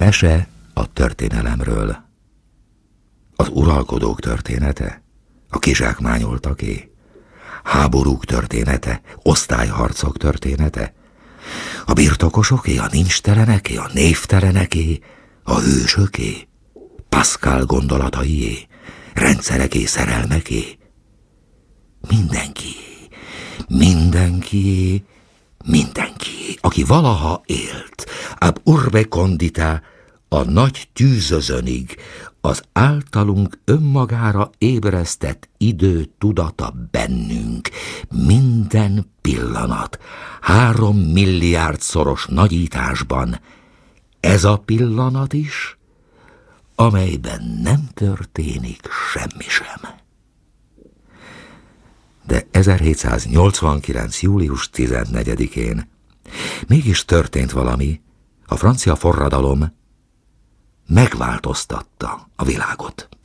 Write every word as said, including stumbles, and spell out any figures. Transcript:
Mese a történelemről. Az uralkodók története? A kizsákmányoltaké? Háborúk története? Osztályharcok története? A birtokosoké, a nincsteleneké, a névteleneké, a hősöké? Pascal gondolataié? Rendszereké, szerelmeké? Mindenki, mindenki, mindenki, aki valaha élt, ab urbe condita, a nagy tűzözönig, az általunk önmagára ébresztett idő tudata bennünk, minden pillanat, három milliárdszoros nagyításban, ez a pillanat is, amelyben nem történik semmi sem. De ezerhétszáznyolcvankilenc. július tizennegyedikén mégis történt valami, a francia forradalom megváltoztatta a világot.